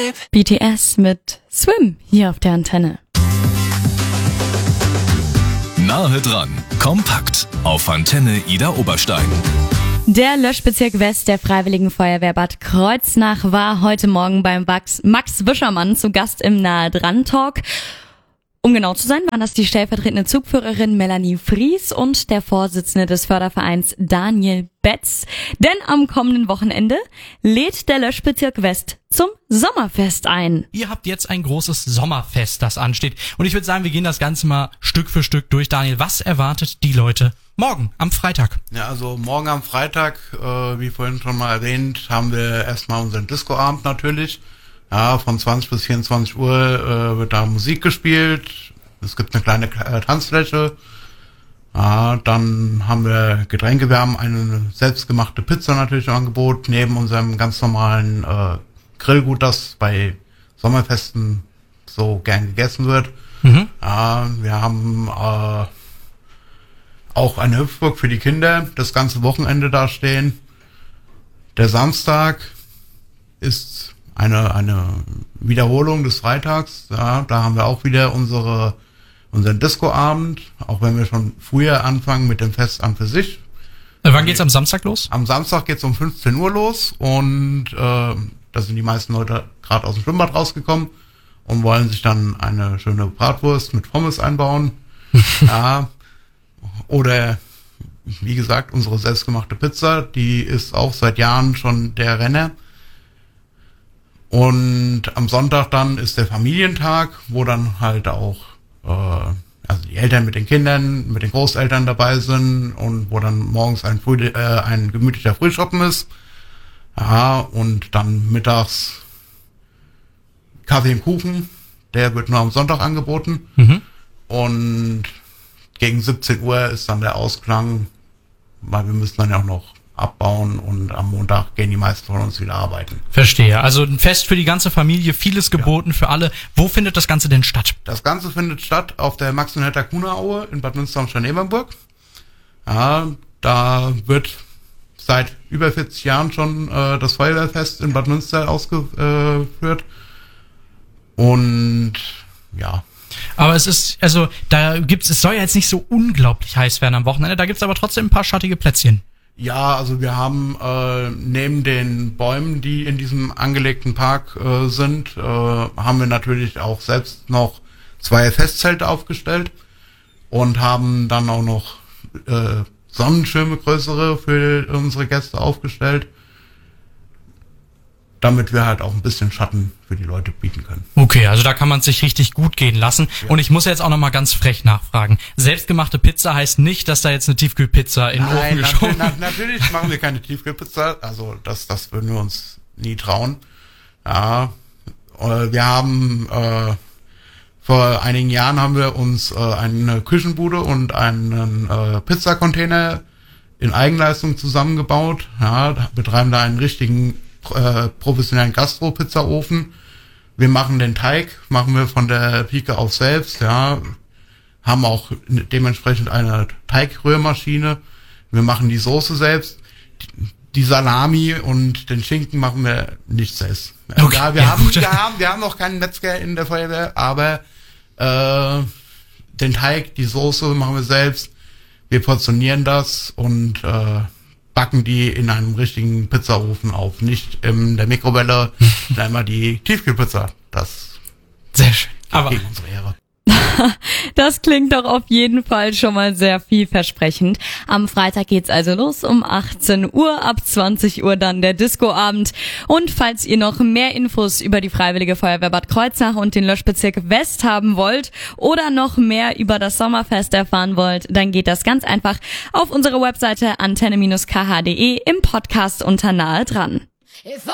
Vibe. BTS mit Swim hier auf der Antenne. Nahe dran, kompakt auf Antenne Ida Oberstein. Der Löschbezirk West der Freiwilligen Feuerwehr Bad Kreuznach war heute Morgen beim Max Wischermann zu Gast im Nahe dran Talk. Um genau zu sein, waren das die stellvertretende Zugführerin Melanie Fries und der Vorsitzende des Fördervereins Daniel Betz. Denn am kommenden Wochenende lädt der Löschbezirk West zum Sommerfest ein. Ihr habt jetzt ein großes Sommerfest, das ansteht. Und ich würde sagen, wir gehen das Ganze mal Stück für Stück durch. Daniel, was erwartet die Leute morgen am Freitag? Ja, also morgen am Freitag, wie vorhin schon mal erwähnt, haben wir erstmal unseren Discoabend natürlich. Ja, von 20 bis 24 Uhr wird da Musik gespielt. Es gibt eine kleine Tanzfläche. Ja, dann haben wir Getränke. Wir haben eine selbstgemachte Pizza natürlich im Angebot, neben unserem ganz normalen Grillgut, das bei Sommerfesten so gern gegessen wird. Mhm. Ja, wir haben auch eine Hüpfburg für die Kinder, das ganze Wochenende da stehen. Der Samstag ist eine Wiederholung des Freitags. Ja, da haben wir auch wieder unseren Discoabend, auch wenn wir schon früher anfangen mit dem Fest an für sich. Wann geht's am Samstag los? Am Samstag geht's um 15 Uhr los und da sind die meisten Leute gerade aus dem Schwimmbad rausgekommen und wollen sich dann eine schöne Bratwurst mit Pommes einbauen. Ja, oder wie gesagt, unsere selbstgemachte Pizza, die ist auch seit Jahren schon der Renner. Und am Sonntag dann ist der Familientag, wo dann halt auch also die Eltern mit den Kindern, mit den Großeltern dabei sind und wo dann morgens ein gemütlicher Frühschoppen ist. Ja, und dann mittags Kaffee und Kuchen, der wird nur am Sonntag angeboten. Mhm. Und gegen 17 Uhr ist dann der Ausklang, weil wir müssen dann ja auch noch abbauen und am Montag gehen die meisten von uns wieder arbeiten. Verstehe. Also ein Fest für die ganze Familie, vieles geboten für alle. Wo findet das Ganze denn statt? Das Ganze findet statt auf der Max-und-Hertha-Kuhner-Aue in Bad Münster-Scharnebernburg. Ja, da wird seit über 40 Jahren schon das Feuerwehrfest in Bad Münster ausgeführt. Und ja. Aber es ist, also es soll ja jetzt nicht so unglaublich heiß werden am Wochenende, da gibt's aber trotzdem ein paar schattige Plätzchen. Ja, also wir haben neben den Bäumen, die in diesem angelegten Park sind, haben wir natürlich auch selbst noch 2 Festzelte aufgestellt und haben dann auch noch Sonnenschirme größere für unsere Gäste aufgestellt, damit wir halt auch ein bisschen Schatten für die Leute bieten können. Okay, also da kann man sich richtig gut gehen lassen. Ja. Und ich muss jetzt auch noch mal ganz frech nachfragen. Selbstgemachte Pizza heißt nicht, dass da jetzt eine Tiefkühlpizza in den Ofen geschoben wird? Natürlich machen wir keine Tiefkühlpizza. Also das würden wir uns nie trauen. Ja, wir haben vor einigen Jahren haben wir uns eine Küchenbude und einen Pizzacontainer in Eigenleistung zusammengebaut. Ja, betreiben da einen richtigen professionellen Gastro-Pizzaofen. Wir machen den Teig, machen wir von der Pike auf selbst, ja, haben auch dementsprechend eine Teigrührmaschine. Wir machen die Soße selbst. Die Salami und den Schinken machen wir nicht selbst. Okay. Ja, wir haben noch keinen Metzger in der Feuerwehr, aber den Teig, die Soße machen wir selbst. Wir portionieren das und backen die in einem richtigen Pizzaofen auf, nicht in der Mikrowelle, einmal die Tiefkühlpizza. Das sehr schön. Aber gegen unsere Ehre. Das klingt doch auf jeden Fall schon mal sehr vielversprechend. Am Freitag geht's also los um 18 Uhr, ab 20 Uhr dann der Discoabend. Und falls ihr noch mehr Infos über die Freiwillige Feuerwehr Bad Kreuznach und den Löschbezirk West haben wollt oder noch mehr über das Sommerfest erfahren wollt, dann geht das ganz einfach auf unsere Webseite antenne-kh.de im Podcast unter Nahe dran.